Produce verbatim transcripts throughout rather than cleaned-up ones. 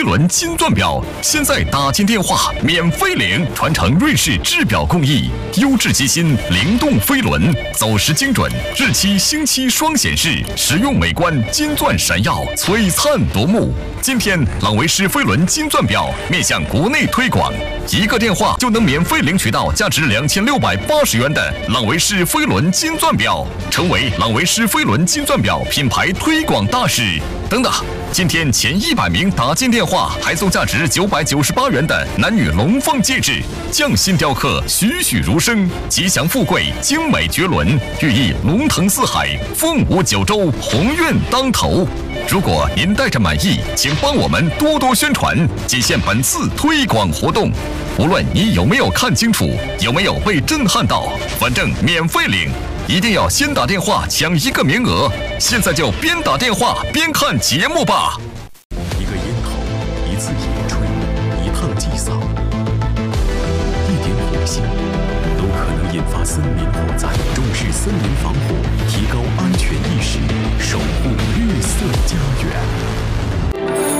伦金钻表，现在打进电话免费领，传承瑞士制表工艺，优质机芯，灵动飞轮，走时精准，日期星期双显示，实用美观，金钻闪耀，璀璨夺目。今天朗维诗飞轮金钻表面向国内推广，一个电话就能免费领取到价值两千六百八十元的朗维诗飞轮金钻表，成为朗维诗飞轮金钻表品牌推广大使。等等，今天前一百名打进电话还送价值九百九十八元的男女龙凤戒指，匠心雕刻，栩栩如生，吉祥富贵，精美绝伦，寓意龙腾四海，凤舞九州，鸿运当头。如果您带着满意，请帮我们多多宣传，仅限本次推广活动。无论你有没有看清楚，有没有被震撼到，反正免费领，一定要先打电话抢一个名额。现在就边打电话边看节目吧。 一个烟头，一次野炊，一趟祭扫，一点火星，都可能引发森林火灾。重视森林防火，提高安全意识，守护绿色家园。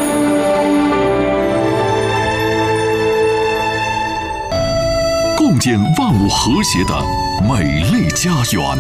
共建万物和谐的美丽家园。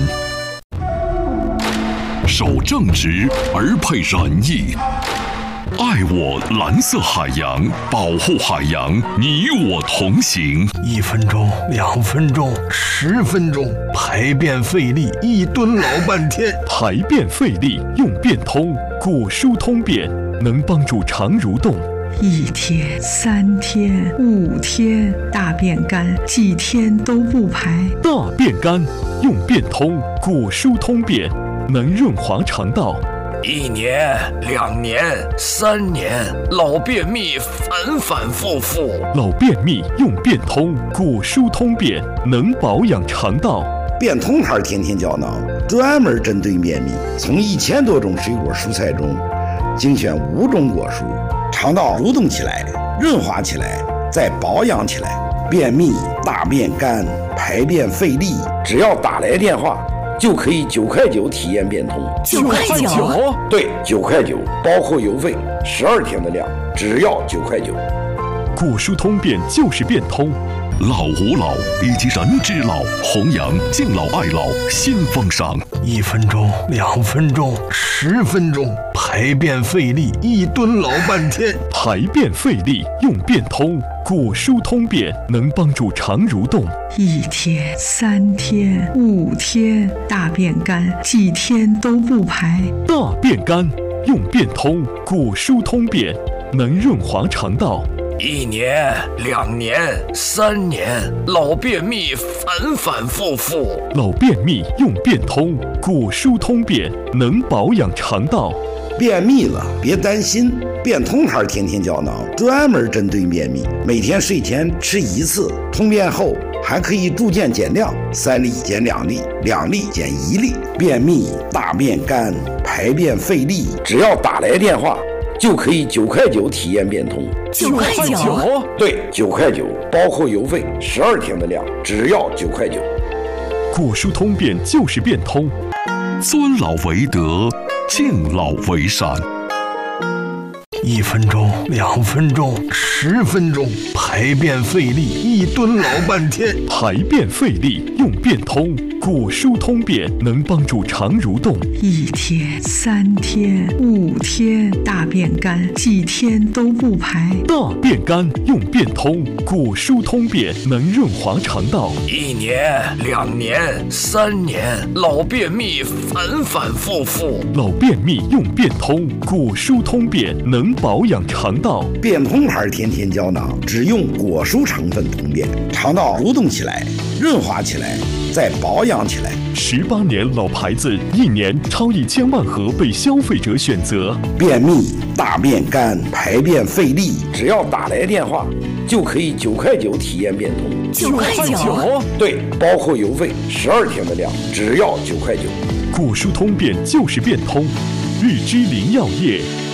守正直而配仁义，爱我蓝色海洋，保护海洋，你我同行。 一分钟，两分钟，十分钟，排便费力，一蹲老半天。 排便费力用便通，果蔬通便能帮助肠蠕动。 一天、三天、五天，大便干，几天都不排。 大便干用便通，果蔬通便能润滑肠道。 一年、两年、三年，老便秘反反复复。 老便秘用便通，果蔬通便能保养肠道。 便通牌天天胶囊专门针对便秘，从一千多种水果蔬菜中精选五种果蔬，肠道蠕动起来，润滑起来，再保养起来。便秘、大便干、排便费力，只要打来电话就可以九块九体验便通。 九块九？ 对，九块九，包括邮费，十二天的量，只要九块九。 果蔬通便就是便通，老吾老以及人之老，弘扬敬老爱老新风尚。 一分钟，两分钟，十分钟，排便费力，一蹲老半天。 排便费力用便通，果蔬通便能帮助肠蠕动。 一天、三天、五天，大便干，几天都不排。 大便干用便通，果蔬通便能润滑肠道。 一年、两年、三年，老便秘反反复复。 老便秘用便通，果蔬通便能保养肠道。 便秘了别担心，便通牌天天胶囊专门针对便秘，每天睡前吃一次，通便后还可以逐渐减量，三粒减两粒，两粒减一粒。便秘、大便干、排便费力，只要打来电话就可以九块九体验便通。 九块九？ 对，九块九，包括邮费，十二天的量，只要九块九。 果蔬通便就是便通，尊老为德，敬老为善。 一分钟，两分钟，十分钟，排便费力，一蹲老半天。 排便费力用便通，果蔬通便能帮助肠蠕动。 一天、三天、五天，大便干，几天都不排。 大便干用便通，果蔬通便能润滑肠道。 一年、两年、三年，老便秘反反复复。 老便秘用便通，果蔬通便能保养肠道。 便通牌天天胶囊只用果蔬成分通便，肠道蠕动起来，润滑起来，再保养起来。 十八年老牌子，一年超一千万盒被消费者选择。 便秘、大便干、排便费力，只要打来电话就可以九块九体验便通。 九块九？ 对，包括邮费，十二天的量，只要九块九。 果蔬通便就是便通，日之林药业。